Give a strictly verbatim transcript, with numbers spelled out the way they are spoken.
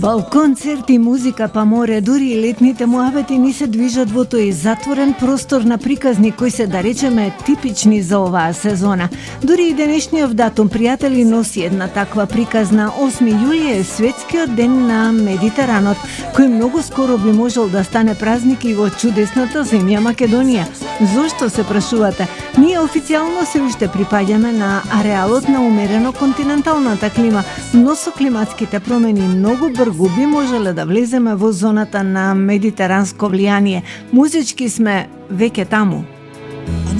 Во концерти, музика па море, дури и летните муабети ни се движат во тој затворен простор на приказни кои се, да речеме, типични за оваа сезона. Дури и денешниот датум, пријатели, носи една таква приказна. осми јули е светскиот ден на Медитеранот, кој многу скоро би можел да стане празник и во чудесната земја Македонија. Зошто, се прашувате? Ние официјално се уште припаѓаме на ареалот на умерено континенталната клима, но со климатските промени многу брзо би можеле да влеземе во зоната на медитеранско влијание. Музички сме веќе таму.